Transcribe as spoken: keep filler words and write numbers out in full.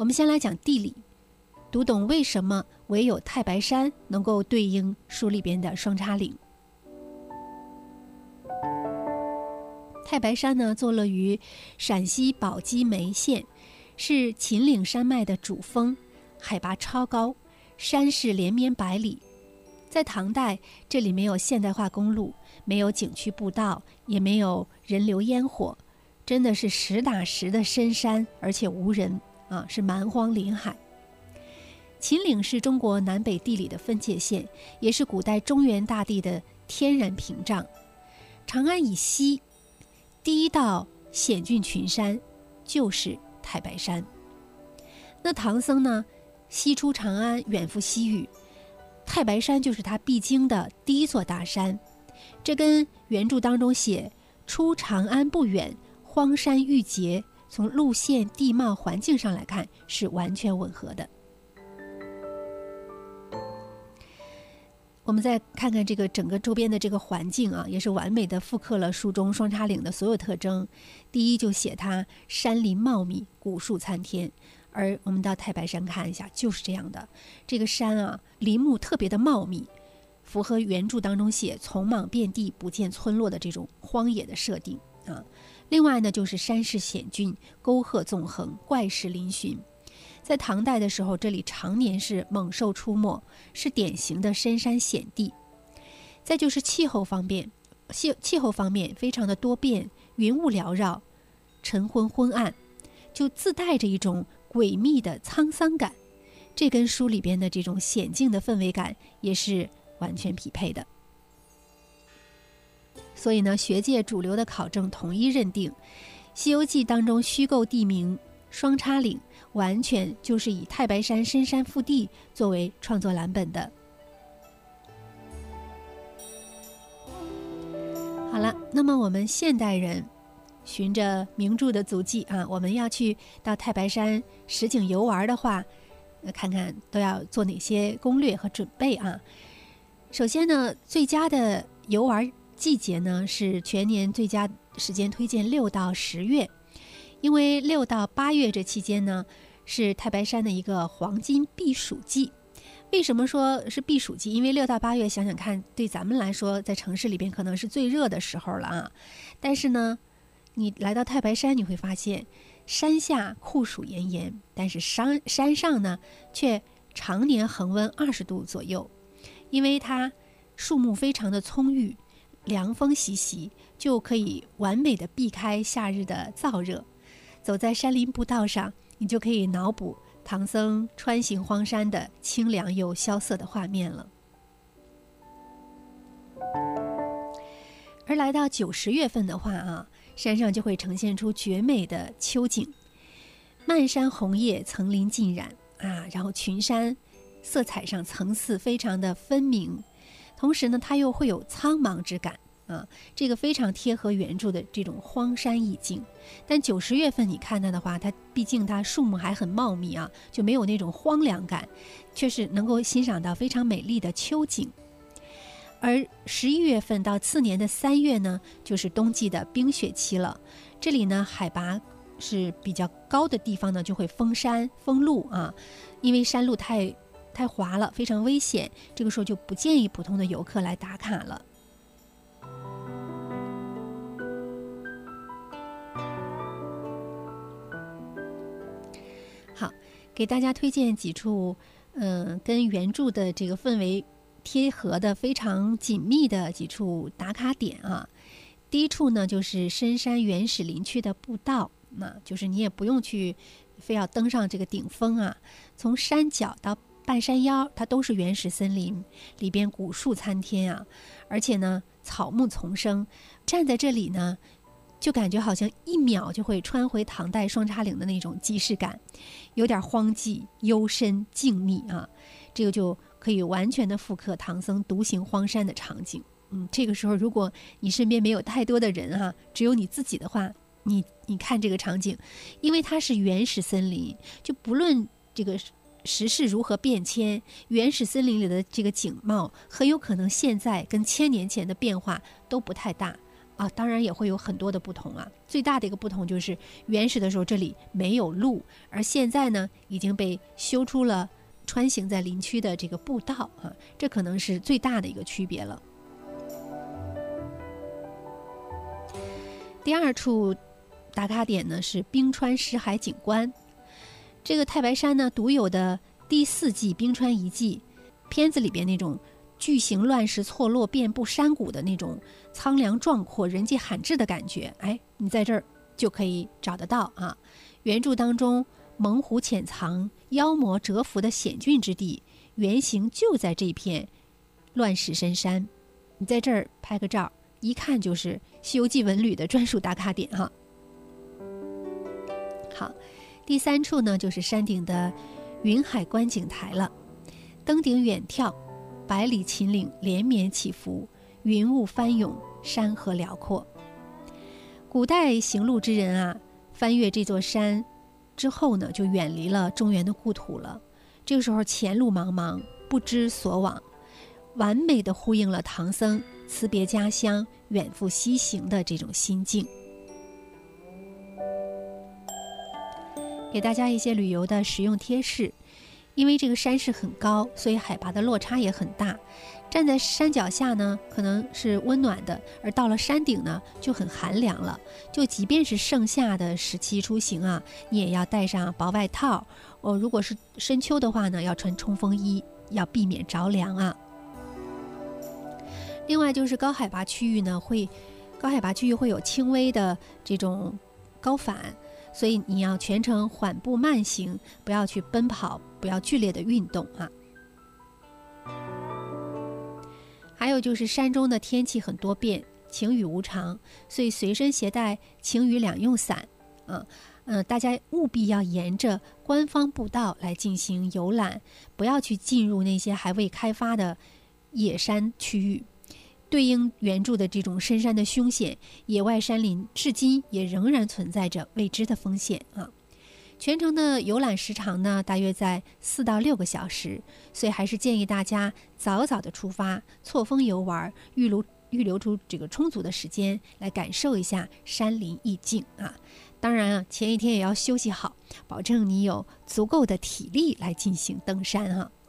我们先来讲地理，读懂为什么唯有太白山能够对应书里边的双叉岭。太白山呢，坐落于陕西宝鸡眉县，是秦岭山脉的主峰，海拔超高，山势连绵百里。在唐代，这里没有现代化公路，没有景区步道，也没有人流烟火，真的是实打实的深山，而且无人啊，是蛮荒林海。秦岭是中国南北地理的分界线，也是古代中原大地的天然屏障。长安以西，第一道险峻群山就是太白山。那唐僧呢，西出长安，远赴西域，太白山就是他必经的第一座大山。这跟原著当中写出长安不远，荒山遇劫，从路线、地貌、环境上来看是完全吻合的。我们再看看这个整个周边的这个环境啊，也是完美的复刻了书中双叉岭的所有特征。第一就写它山林茂密，古树参天，而我们到太白山看一下，就是这样的。这个山啊，林木特别的茂密，符合原著当中写丛莽遍地，不见村落的这种荒野的设定啊。另外呢，就是山势险峻，沟壑纵横，怪石嶙峋。在唐代的时候，这里常年是猛兽出没，是典型的深山险地。再就是气候方面，气气候方面非常的多变，云雾缭绕，晨昏昏暗，就自带着一种诡秘的沧桑感。这跟书里边的这种险境的氛围感也是完全匹配的。所以呢，学界主流的考证统一认定，《西游记》当中虚构地名双叉岭完全就是以太白山深山腹地作为创作蓝本的。好了，那么我们现代人循着名著的足迹啊，我们要去到太白山实景游玩的话，呃，看看都要做哪些攻略和准备啊。首先呢，最佳的游玩季节呢是全年最佳时间推荐六到十月。因为六到八月这期间呢，是太白山的一个黄金避暑季。为什么说是避暑季？因为六到八月，想想看，对咱们来说，在城市里边可能是最热的时候了啊。但是呢，你来到太白山，你会发现，山下酷暑炎炎，但是山山上呢，却常年恒温二十度左右，因为它树木非常的葱郁，凉风习习，就可以完美的避开夏日的燥热。走在山林步道上，你就可以脑补唐僧穿行荒山的清凉又萧瑟的画面了。而来到九十月份的话啊，山上就会呈现出绝美的秋景，漫山红叶，层林尽染啊，然后群山色彩上层次非常的分明，同时呢，它又会有苍茫之感。啊，这个非常贴合原著的这种荒山意境。但九十月份你看它的话，它毕竟它树木还很茂密啊，就没有那种荒凉感，却是能够欣赏到非常美丽的秋景。而十一月份到次年的三月呢，就是冬季的冰雪期了。这里呢，海拔是比较高的地方呢，就会封山封路啊，因为山路太太滑了，非常危险。这个时候就不建议普通的游客来打卡了。给大家推荐几处嗯、呃，跟原著的这个氛围贴合的非常紧密的几处打卡点啊。第一处呢，就是深山原始林区的步道，那就是你也不用去非要登上这个顶峰啊，从山脚到半山腰，它都是原始森林，里边古树参天啊，而且呢草木丛生，站在这里呢，就感觉好像一秒就会穿回唐代双叉岭的那种即视感，有点荒寂、幽深、静谧啊，这个就可以完全的复刻唐僧独行荒山的场景。嗯，这个时候如果你身边没有太多的人啊，只有你自己的话，你你看这个场景，因为它是原始森林，就不论这个时事如何变迁，原始森林里的这个景貌很有可能现在跟千年前的变化都不太大。 啊，当然也会有很多的不同啊。最大的一个不同就是原始的时候这里没有路，而现在呢已经被修出了穿行在林区的这个步道啊，这可能是最大的一个区别了。第二处打卡点呢是冰川石海景观，这个太白山呢独有的第四纪冰川遗迹，片子里边那种巨型乱石错落遍布山谷的那种苍凉壮阔人迹罕至的感觉，哎，你在这儿就可以找得到啊。原著当中猛虎潜藏妖魔蛰伏的险峻之地，原型就在这片乱石深山，你在这儿拍个照，一看就是西游记文旅的专属打卡点哈。好，第三处呢就是山顶的云海观景台了，登顶远眺，百里秦岭连绵起伏，云雾翻涌，山河辽阔。古代行路之人啊，翻越这座山之后呢，就远离了中原的故土了。这个时候前路茫茫，不知所往，完美的呼应了唐僧辞别家乡远赴西行的这种心境。给大家一些旅游的实用贴士，因为这个山势很高，所以海拔的落差也很大。站在山脚下呢，可能是温暖的，而到了山顶呢，就很寒凉了。就即便是盛夏的时期出行啊，你也要带上薄外套。哦，如果是深秋的话呢，要穿冲锋衣，要避免着凉啊。另外就是高海拔区域呢，会高海拔区域会有轻微的这种高反，所以你要全程缓步慢行，不要去奔跑，不要剧烈的运动啊。还有就是山中的天气很多变，晴雨无常，所以随身携带晴雨两用伞啊。呃，大家务必要沿着官方步道来进行游览，不要去进入那些还未开发的野山区域。对应原著的这种深山的凶险，野外山林至今也仍然存在着未知的风险啊。全程的游览时长呢，大约在四到六个小时，所以还是建议大家早早的出发，错峰游玩，预留预留出这个充足的时间来感受一下山林意境啊。当然啊，前一天也要休息好，保证你有足够的体力来进行登山哈、啊。